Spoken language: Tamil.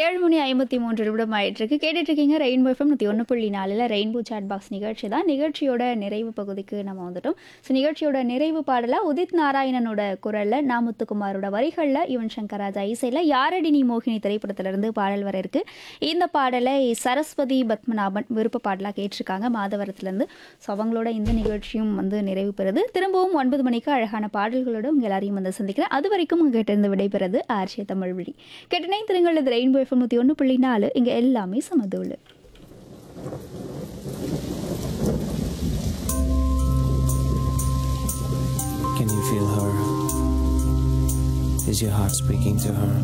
7:53 ஆயிட்டிருக்கு. கேட்டுட்டு இருக்கீங்க rainbow FM 101.4ல் rainbow chat box நிகழ்ச்சி தான். நிகழ்ச்சியோட நிறைவு பகுதிக்கு நம்ம வந்துட்டோம். ஸோ நிகழ்ச்சியோட நிறைவு பாடலாக உதித் நாராயணனோட குரலில் நா முத்துக்குமாரோட வரிகளில் யுவன் சங்கர் ராஜா இசையில் யாரடி நீ மோகினி திரைப்படத்திலிருந்து பாடல் வர இருக்கு. இந்த பாடலை சரஸ்வதி பத்மநாபன் விருப்ப பாடலாக கேட்டிருக்காங்க மாதவரத்துலேருந்து. ஸோ அவங்களோட இந்த நிகழ்ச்சியும் வந்து நிறைவு பெறுது. திரும்பவும் 9 மணிக்கு அழகான பாடல்களோடு உங்கள் எல்லாரையும் வந்து சந்திக்கிறேன். அது வரைக்கும் உங்ககிட்ட விடைபெறுது ஆர்ஷே தமிழ்வழி. கேட்டனை திருங்கள் இது ரெயின்போ எஃப்எம் 101.4 இங்கே எல்லாமே சமதூளு. Can you feel her? Is your heart speaking to her?